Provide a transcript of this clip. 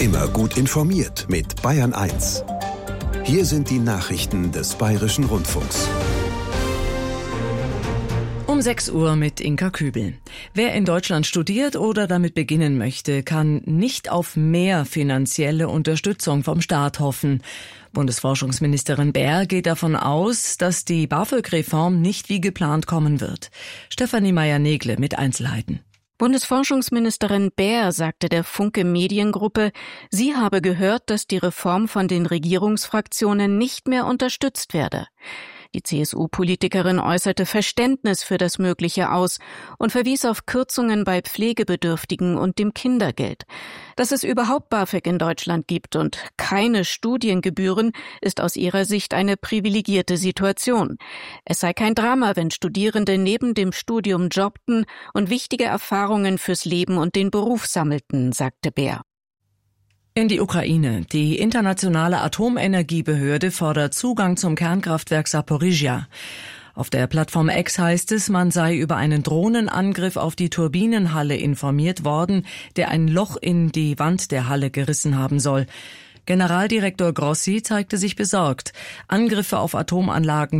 Immer gut informiert mit Bayern 1. Hier sind die Nachrichten des Bayerischen Rundfunks. Um 6 Uhr mit Inka Kübel. Wer in Deutschland studiert oder damit beginnen möchte, kann nicht auf mehr finanzielle Unterstützung vom Staat hoffen. Bundesforschungsministerin Baer geht davon aus, dass die BAföG-Reform nicht wie geplant kommen wird. Stefanie Meyer-Negle mit Einzelheiten. Bundesforschungsministerin Baer sagte der Funke Mediengruppe, sie habe gehört, dass die Reform von den Regierungsfraktionen nicht mehr unterstützt werde. Die CSU-Politikerin äußerte Verständnis für das Mögliche aus und verwies auf Kürzungen bei Pflegebedürftigen und dem Kindergeld. Dass es überhaupt BAföG in Deutschland gibt und keine Studiengebühren, ist aus ihrer Sicht eine privilegierte Situation. Es sei kein Drama, wenn Studierende neben dem Studium jobbten und wichtige Erfahrungen fürs Leben und den Beruf sammelten, sagte Baer. In die Ukraine. Die internationale Atomenergiebehörde fordert Zugang zum Kernkraftwerk Saporischschja. Auf der Plattform X heißt es, man sei über einen Drohnenangriff auf die Turbinenhalle informiert worden, der ein Loch in die Wand der Halle gerissen haben soll. Generaldirektor Grossi zeigte sich besorgt. Angriffe auf Atomanlagen